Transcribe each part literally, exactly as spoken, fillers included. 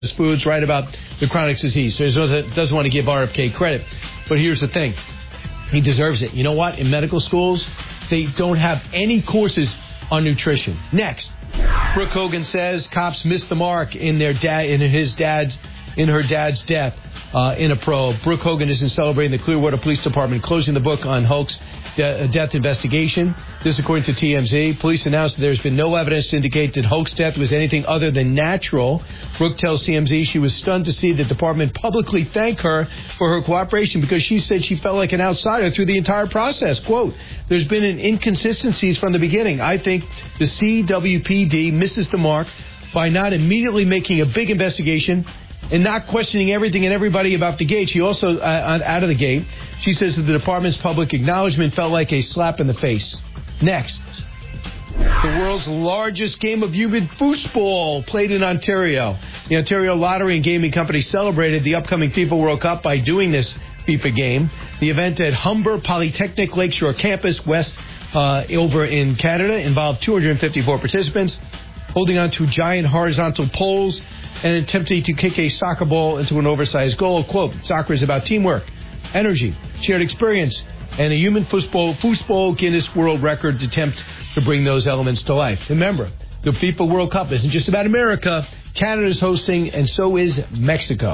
Foods, right about the chronic disease. So he doesn't want to give R F K credit. But here's the thing. He deserves it. You know what? In medical schools, they don't have any courses on nutrition. Next, Brooke Hogan says cops missed the mark in their dad, in his dad's, in her dad's death uh, in a probe. Brooke Hogan isn't celebrating the Clearwater Police Department closing the book on Hoke's de- death investigation. This, according to T M Z. Police announced that there's been no evidence to indicate that Hoke's death was anything other than natural. Brooke tells T M Z she was stunned to see the department publicly thank her for her cooperation because she said she felt like an outsider through the entire process. Quote, there's been an inconsistencies from the beginning. I think the C W P D misses the mark by not immediately making a big investigation and not questioning everything and everybody about the gate. She also, uh, out of the gate, she says that the department's public acknowledgement felt like a slap in the face. Next, the world's largest game of human foosball played in Ontario. The Ontario Lottery and Gaming Company celebrated the upcoming FIFA World Cup by doing this FIFA game. The event at Humber Polytechnic Lakeshore Campus West uh, over in Canada involved two hundred fifty-four participants holding on to giant horizontal poles and attempting to kick a soccer ball into an oversized goal. Quote, soccer is about teamwork, energy, shared experience, and a human foosball, foosball Guinness World Records attempt to bring those elements to life. Remember, the FIFA World Cup isn't just about America. Canada's hosting, and so is Mexico.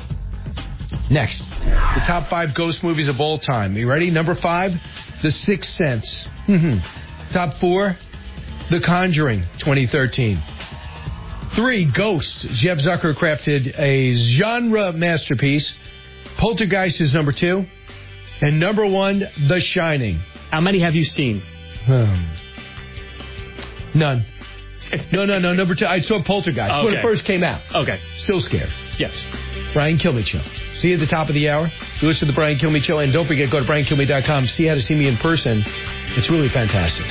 Next, the top five ghost movies of all time. You ready? Number five, The Sixth Sense. Mm-hmm. Top four, The Conjuring, twenty thirteen. Three, Ghosts. Jeff Zucker crafted a genre masterpiece. Poltergeist is number two. And number one, The Shining. How many have you seen? Um, none. No, no, no. Number two, I saw Poltergeist okay. when it first came out. Okay. Still scared. Yes. Brian Kilmeade Show. See you at the top of the hour. You listen to the Brian Kilmeade Show. And don't forget, go to brian kilmeade dot com. See how to see me in person. It's really fantastic.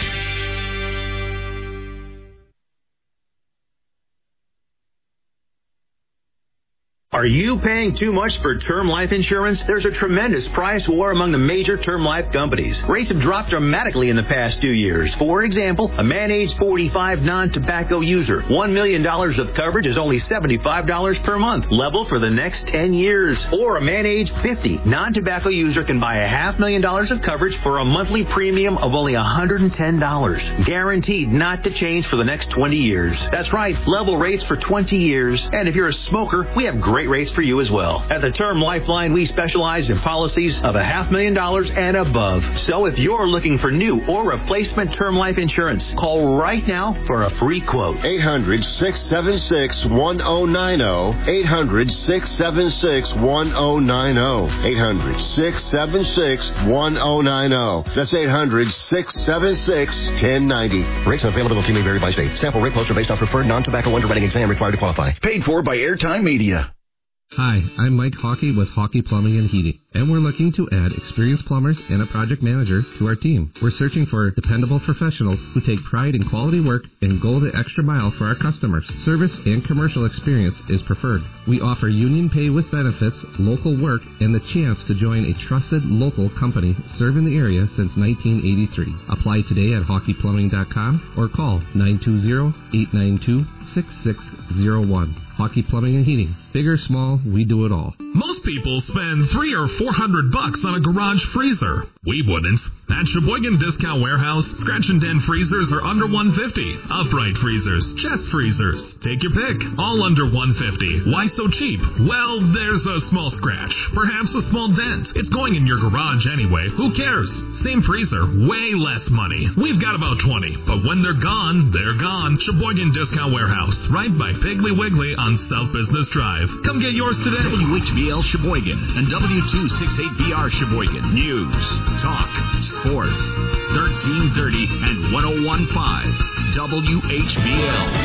Are you paying too much for term life insurance? There's a tremendous price war among the major term life companies. Rates have dropped dramatically in the past two years. For example, a man age forty-five non-tobacco user, one million dollars of coverage is only seventy-five dollars per month, level for the next ten years. Or a man age fifty non-tobacco user can buy a half million dollars of coverage for a monthly premium of only one hundred ten dollars. Guaranteed not to change for the next twenty years. That's right, level rates for twenty years. And if you're a smoker, we have great rates for you as well. At the Term Lifeline, we specialize in policies of a half million dollars and above. So if you're looking for new or replacement term life insurance, call right now for a free quote. eight hundred, six seven six, one oh nine oh. eight hundred, six seven six, one oh nine oh. eight hundred, six seven six, one oh nine oh. That's eight hundred, six seven six, one oh nine oh. Rates and availability may vary by state. Sample rate quotes are based on preferred non-tobacco underwriting exam required to qualify. Paid for by Airtime Media. Hi, I'm Mike Hockey with Hockey Plumbing and Heating, and we're looking to add experienced plumbers and a project manager to our team. We're searching for dependable professionals who take pride in quality work and go the extra mile for our customers. Service and commercial experience is preferred. We offer union pay with benefits, local work, and the chance to join a trusted local company serving the area since nineteen eighty-three. Apply today at hockey plumbing dot com or call nine two zero, eight nine two, six six zero one. Hockey Plumbing and Heating. Big or small, we do it all. Most people spend three or four hundred bucks on a garage freezer. We wouldn't. At Sheboygan Discount Warehouse, scratch and dent freezers are under one hundred fifty dollars. Upright freezers, chest freezers, take your pick. All under one hundred fifty dollars. Why so cheap? Well, there's a small scratch, perhaps a small dent. It's going in your garage anyway. Who cares? Same freezer, way less money. We've got about twenty, but when they're gone, they're gone. Sheboygan Discount Warehouse, right by Piggly Wiggly on South Business Drive. Come get yours today. W H B L Sheboygan and W two sixty-eight B R Sheboygan. News, talk, sports, thirteen thirty and ten fifteen W H B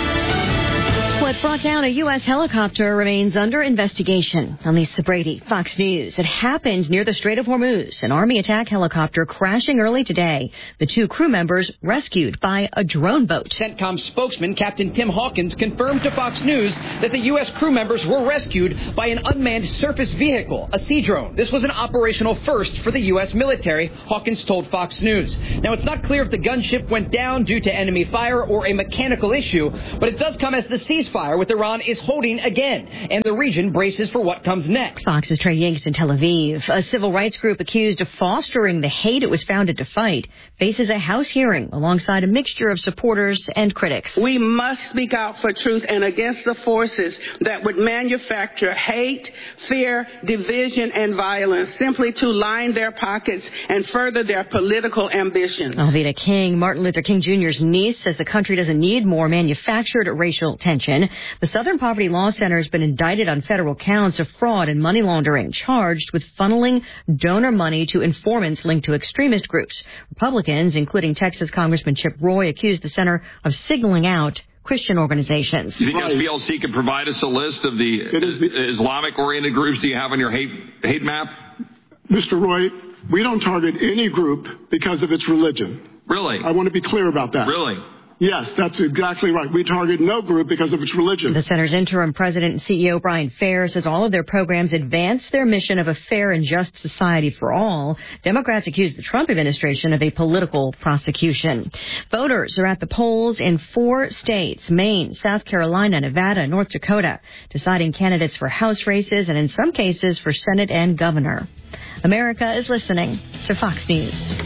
L. What brought down a U S helicopter remains under investigation. I'm Lisa Brady, Fox News. It happened near the Strait of Hormuz. An Army attack helicopter crashing early today. The two crew members rescued by a drone boat. CENTCOM spokesman Captain Tim Hawkins confirmed to Fox News that the U S crew members were rescued by an unmanned surface vehicle, a sea drone. This was an operational first for the U S military, Hawkins told Fox News. Now, it's not clear if the gunship went down due to enemy fire or a mechanical issue, but it does come as the ceasefire ceasefire with Iran is holding again, and the region braces for what comes next. Fox's Trey Yingst in Tel Aviv. A civil rights group accused of fostering the hate it was founded to fight faces a House hearing alongside a mixture of supporters and critics. We must speak out for truth and against the forces that would manufacture hate, fear, division, and violence simply to line their pockets and further their political ambitions. Alveda King, Martin Luther King Junior's niece, says the country doesn't need more manufactured racial tension. The Southern Poverty Law Center has been indicted on federal counts of fraud and money laundering, charged with funneling donor money to informants linked to extremist groups. Republicans, including Texas Congressman Chip Roy, accused the center of signaling out Christian organizations. Do you think S P L C could provide us a list of the Islamic-oriented groups that you have on your hate hate map? Mister Roy, we don't target any group because of its religion. Really? I want to be clear about that. Really? Yes, that's exactly right. We target no group because of its religion. The center's interim president and C E O, Brian Fair, says all of their programs advance their mission of a fair and just society for all. Democrats accuse the Trump administration of a political prosecution. Voters are at the polls in four states, Maine, South Carolina, Nevada, North Dakota, deciding candidates for House races and in some cases for Senate and governor. America is listening to Fox News.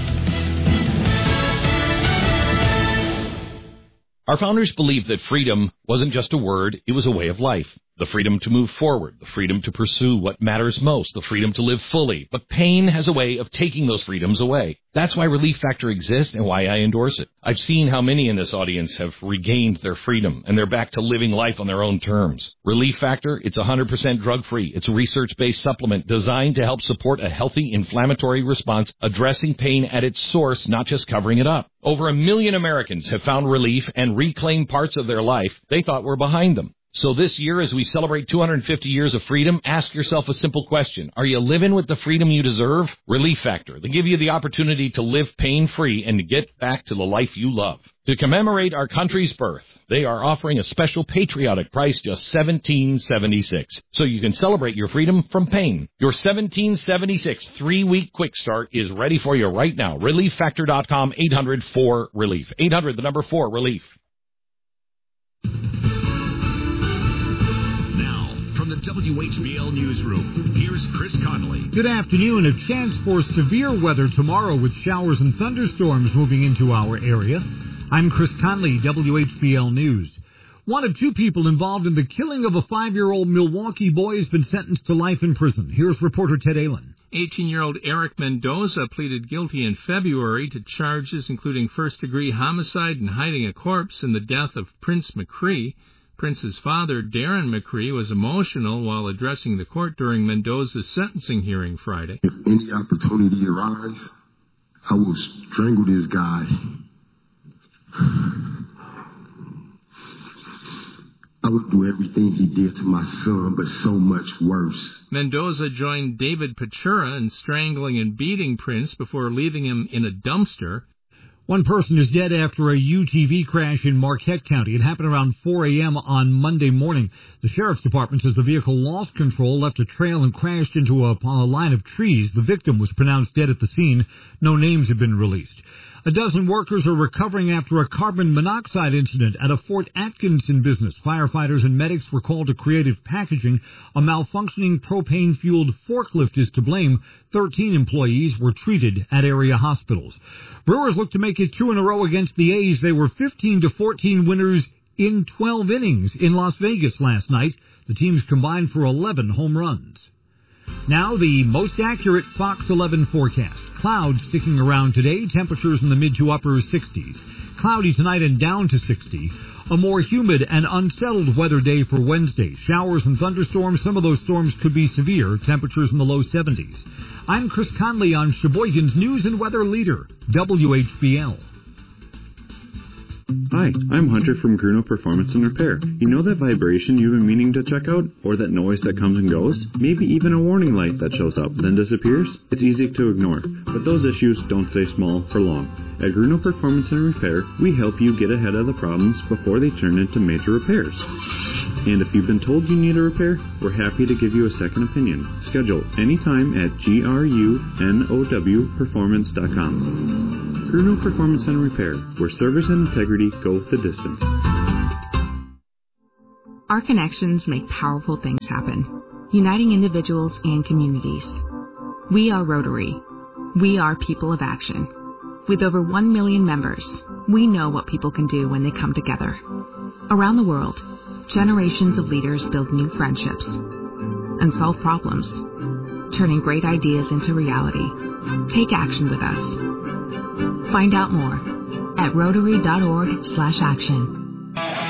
Our founders believed that freedom wasn't just a word, it was a way of life. The freedom to move forward, the freedom to pursue what matters most, the freedom to live fully. But pain has a way of taking those freedoms away. That's why Relief Factor exists and why I endorse it. I've seen how many in this audience have regained their freedom, and they're back to living life on their own terms. Relief Factor, it's one hundred percent drug-free. It's a research-based supplement designed to help support a healthy inflammatory response, addressing pain at its source, not just covering it up. Over a million Americans have found relief and reclaimed parts of their life they thought were behind them. So this year, as we celebrate two hundred fifty years of freedom, ask yourself a simple question. Are you living with the freedom you deserve? Relief Factor. They give you the opportunity to live pain-free and to get back to the life you love. To commemorate our country's birth, they are offering a special patriotic price, just seventeen dollars and seventy-six cents. So you can celebrate your freedom from pain. Your seventeen dollars and seventy-six cents three-week quick start is ready for you right now. relief factor dot com, eight hundred four relief. eight hundred, the number four, relief. From the W H B L Newsroom, here's Chris Conley. Good afternoon. A chance for severe weather tomorrow with showers and thunderstorms moving into our area. I'm Chris Conley, W H B L News. One of two people involved in the killing of a five-year-old Milwaukee boy has been sentenced to life in prison. Here's reporter Ted Allen. eighteen-year-old Eric Mendoza pleaded guilty in February to charges including first-degree homicide and hiding a corpse in the death of Prince McCree. Prince's father, Darren McCree, was emotional while addressing the court during Mendoza's sentencing hearing Friday. If any opportunity arises, I will strangle this guy. I would do everything he did to my son, but so much worse. Mendoza joined David Pachura in strangling and beating Prince before leaving him in a dumpster. One person is dead after a U T V crash in Marquette County. It happened around four a.m. on Monday morning. The Sheriff's Department says the vehicle lost control, left a trail, and crashed into a, a line of trees. The victim was pronounced dead at the scene. No names have been released. A dozen workers are recovering after a carbon monoxide incident at a Fort Atkinson business. Firefighters and medics were called to Creative Packaging. A malfunctioning propane-fueled forklift is to blame. Thirteen employees were treated at area hospitals. Brewers look to make it two in a row against the A's. They were fifteen to fourteen winners in twelve innings in Las Vegas last night. The teams combined for eleven home runs. Now the most accurate Fox eleven forecast. Clouds sticking around today, temperatures in the mid to upper sixties. Cloudy tonight and down to sixty. A more humid and unsettled weather day for Wednesday. Showers and thunderstorms. Some of those storms could be severe. Temperatures in the low seventies. I'm Chris Conley on Sheboygan's News and Weather Leader, W H B L. Hi, I'm Hunter from Gruno Performance and Repair. You know that vibration you've been meaning to check out? Or that noise that comes and goes? Maybe even a warning light that shows up, then disappears? It's easy to ignore, but those issues don't stay small for long. At Gruno Performance and Repair, we help you get ahead of the problems before they turn into major repairs. And if you've been told you need a repair, we're happy to give you a second opinion. Schedule anytime at G R U N O W performance dot com. Gruno Performance and Repair, where service and integrity go the distance. Our connections make powerful things happen, uniting individuals and communities. We are Rotary. We are people of action. With over one million members, we know what people can do when they come together. Around the world, generations of leaders build new friendships and solve problems, turning great ideas into reality. Take action with us. Find out more at rotary dot org slash action.